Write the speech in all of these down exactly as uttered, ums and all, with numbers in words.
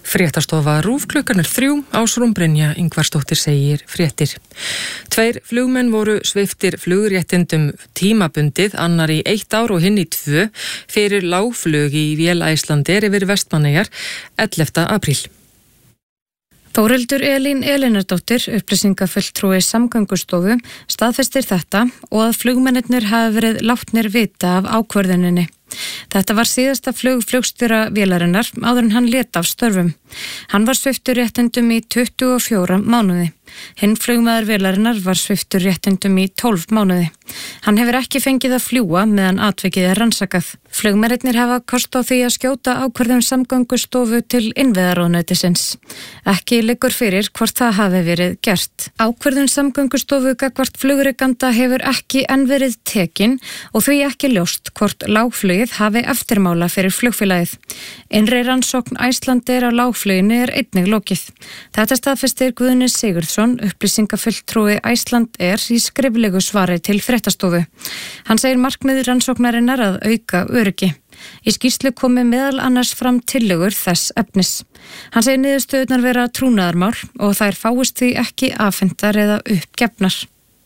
Fréttastofa RÚV klukkan er þrjú, Ásrún Brynja Ingvarsdóttir segir fréttir. Tveir flugmenn voru sviptir flugréttindum tímabundið, annar í eitt ár og hinn í tvö, fyrir lágflug í vél Icelandair yfir Vestmannaeyjar ellefta apríl. Þórhildur Elín Elínardóttir, upplýsingafulltrúi Samgöngustofu, staðfestir þetta og að flugmennirnir hafi verið látnir vita af ákvörðuninni. Þetta var síðasta flug flugstjóra vélarinnar áður en hann lét af störfum. Hann var sviptur réttindum í tuttugu og fjóra mánuði. Hinn flugmaður vélarinnar var sviptur réttindum í tólf mánuði. Hann hefur ekki fengið að fljúga meðan atvikið er rannsakað. Flugmennirnir hafa kost á því að skjóta ákvörðun Samgöngustofu til innviðaráðuneytisins. Ekki liggur fyrir hvort það hafi verið gert. Ákvörðun Samgöngustofu gagnvart flugrekanda hefur ekki enn verið tekin og því ekki ljóst hvort lágflugið hafi eftirmála fyrir flugfélagið. Innri rannsókn Icelandair á lágfluginu er einnig lokið. Þetta staðfestir Guðni Sigurðsson, upplýsingafulltrúi Icelandair í skriflegu svari til fréttastofu. Hann segir markmið rannsóknarinnar að auka öryggi. Í skýrslu komi meðal annars fram tillögur þess efnis. Hann segir niðurstöðurnar vera trúnaðarmál og þær fáist því ekki afhentar eða uppgefnar.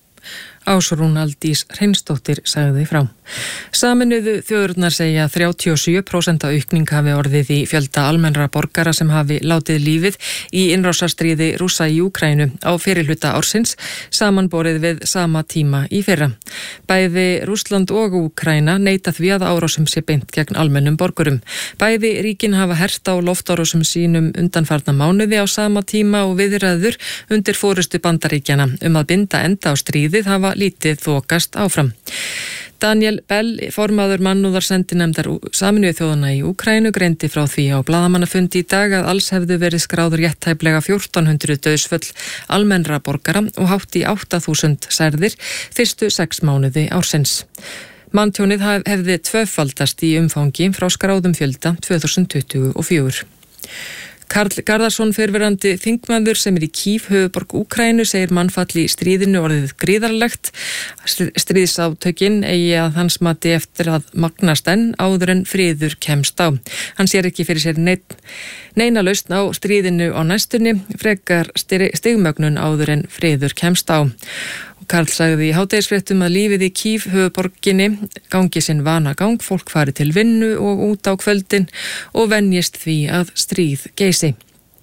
Ásrún Aldís Hreinsdóttir sagði frá. Sameinuðu þjóðirnar segja að þrjátíu og sjö prósent aukning hafi orðið í fjölda almennra borgara sem hafi látið lífið í innrásarstríði Rússa í Úkraínu á fyrrihluta ársins, samanborið við sama tíma í fyrra. Bæði Rússland og Úkraína neita því að árásum sé beint gegn almennum borgurum. Bæði ríkin hafa hert á loftárásum sínum undanfarna mánuði á sama tíma og viðræður undir forystu Bandaríkjanna um að binda enda á stríðið hafa lítið þokast áfram. Daniel Bell, formaður mannúðarsendinefndar Sameinuðu þjóðanna í Úkraínu, greindi frá því á blaðamannafundi í dag að alls hefðu verið skráður réttæplega fjórtán hundruð dauðsföll almennra borgara og hátt í átta þúsund særðir fyrstu sex mánuði ársins. Manntjónið hefði tvöfaldast í umfangi frá skráðum fjölda tvö þúsund tuttugu og fjögur. Karl Garðarsson, fyrrverandi þingmaður sem er í Kív, höfuðborg Úkraínu, segir mannfall í stríðinu orðið gríðarlegt. Stríðsátökin eigi að hans mati eftir að magnast enn áður en friður kemst á. Hann sér ekki fyrir sér nein, neina lausn á stríðinu á næstunni, frekar stigmögnun áður en friður kemst á. Karl sagði í hádegisfréttum að lífið í Kív, höfuðborginni, gangi sinn vanagang, fólk fari til vinnu og út á kvöldin og venjist því að stríð geysi.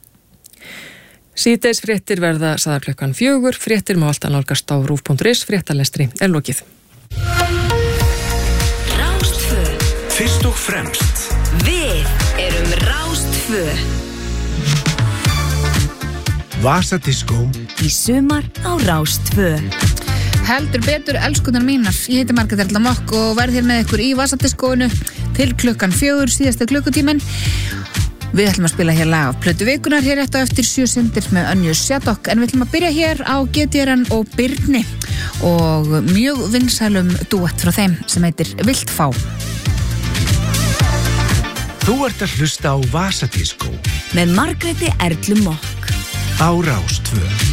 Síðdeis fréttir verða sagðar klukkan fjögur, fréttir má alltaf nálgast á rúv punktur is, fréttalestri er lokið. Rástfö. Fyrst og fremst. Við erum Rástfö. Vasadiskó í sumar á Rástfö. Heldur betur, elskunar mínar, ég heiti Margrét Erla Mokk og verð hér með ykkur í Vasadiskóinu til klukkan fjögur, síðasta klukkutíminn. Við ætlum að spila hér lag af plötu vikunar hér eftir eftir sjö syndir með Önju Sjadok, en við ætlum að byrja hér á G D R-an og Birni og mjög vinsælum duett frá þeim sem heitir Viltfá. Þú ert að hlusta á Vasadiskó með Margréti Erlu Mokk á Rástfö.